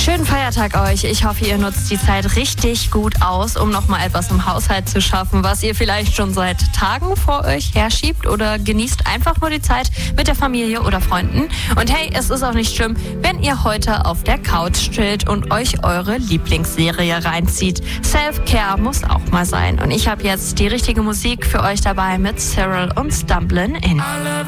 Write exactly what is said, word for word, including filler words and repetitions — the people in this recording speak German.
Schönen Feiertag euch. Ich hoffe, ihr nutzt die Zeit richtig gut aus, um nochmal etwas im Haushalt zu schaffen, was ihr vielleicht schon seit Tagen vor euch herschiebt, oder genießt einfach nur die Zeit mit der Familie oder Freunden. Und hey, es ist auch nicht schlimm, wenn ihr heute auf der Couch chillt und euch eure Lieblingsserie reinzieht. Self-Care muss auch mal sein. Und ich habe jetzt die richtige Musik für euch dabei mit Cyril und Stumblin' In.